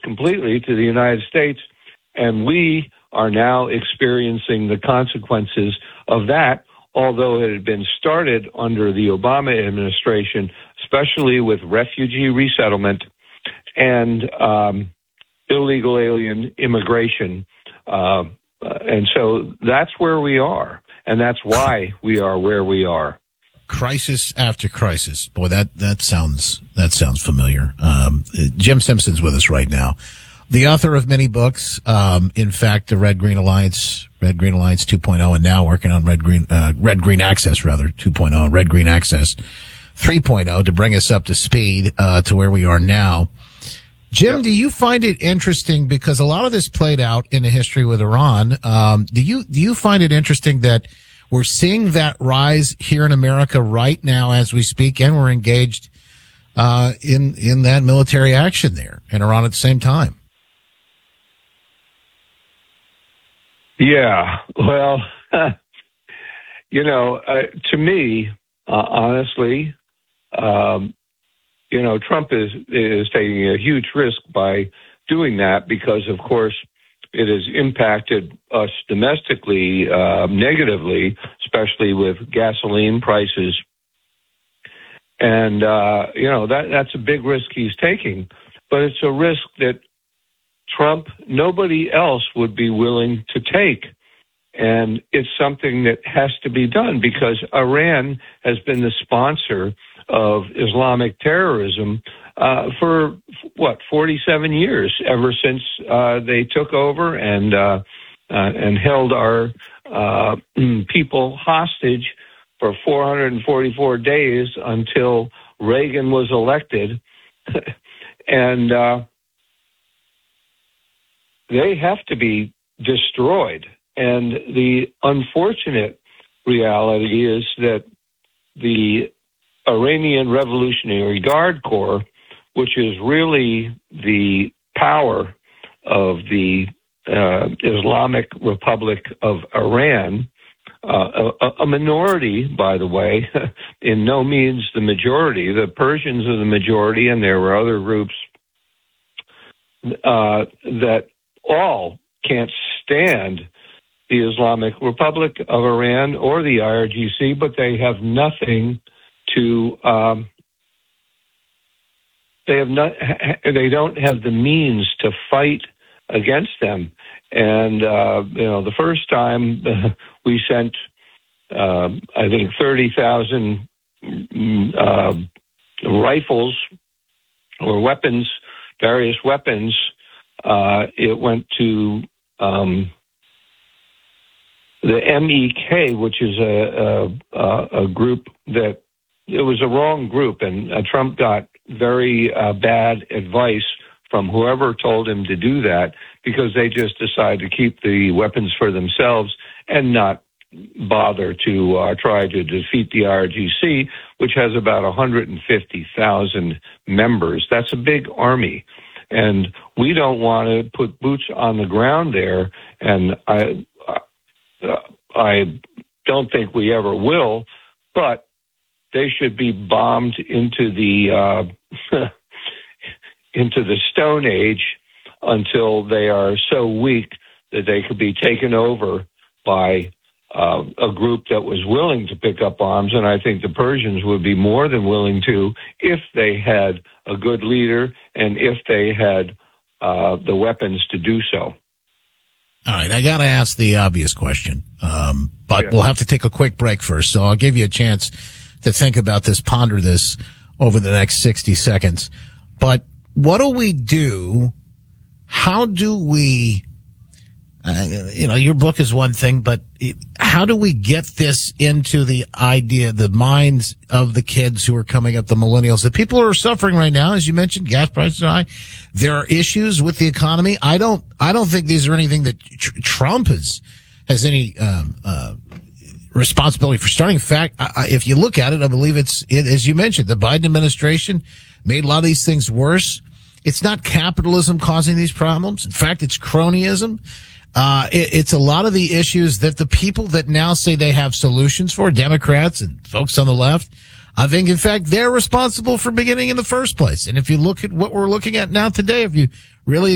completely to the United States, and we are now experiencing the consequences of that, although it had been started under the Obama administration, especially with refugee resettlement and illegal alien immigration. And so that's where we are, and that's why we are where we are. Crisis after crisis. Boy, that sounds familiar. Jim Simpson's with us right now, the author of many books. In fact, the Red Green Alliance 2.0, and now working on Red Green Access 2.0, Red Green Access 3.0 to bring us up to speed to where we are now. Jim, do you find it interesting, because a lot of this played out in the history with Iran? Do you find it interesting that we're seeing that rise here in America right now as we speak, and we're engaged in that military action there in Iran at the same time? Yeah, well, to me, honestly, Trump is taking a huge risk by doing that, because, of course, it has impacted us domestically negatively, especially with gasoline prices. And, that's a big risk he's taking. But it's a risk that nobody else would be willing to take. And it's something that has to be done, because Iran has been the sponsor of Islamic terrorism for 47 years, ever since they took over and held our people hostage for 444 days until Reagan was elected. And they have to be destroyed. And the unfortunate reality is that the Iranian Revolutionary Guard Corps, which is really the power of the Islamic Republic of Iran, a minority, by the way, in no means the majority. The Persians are the majority, and there were other groups that all can't stand the Islamic Republic of Iran or the IRGC, but they have nothing to they don't have the means to fight against them. And the first time we sent I think 30,000 rifles or weapons, various weapons. It went to the MEK, which is a group that, it was a wrong group, and Trump got very bad advice from whoever told him to do that, because they just decided to keep the weapons for themselves and not bother to try to defeat the IRGC, which has about 150,000 members. That's a big army. And we don't want to put boots on the ground there, and I don't think we ever will, but they should be bombed into the into the Stone Age until they are so weak that they could be taken over by a group that was willing to pick up arms. And I think the Persians would be more than willing to, if they had a good leader and if they had the weapons to do so. All right, I got to ask the obvious question, but we'll have to take a quick break first. So I'll give you a chance to think about this, ponder this over the next 60 seconds. But what do we do? How do we, your book is one thing, but how do we get this into the minds of the kids who are coming up, the millennials? The people who are suffering right now, as you mentioned, gas prices are high. There are issues with the economy. I don't think these are anything that Trump has any responsibility for starting. In fact, if you look at it, I believe it's as you mentioned, the Biden administration made a lot of these things worse. It's not capitalism causing these problems. In fact, it's cronyism. It's a lot of the issues that the people that now say they have solutions for, Democrats and folks on the left, I think, in fact, they're responsible for beginning in the first place. And if you look at what we're looking at now today, if you really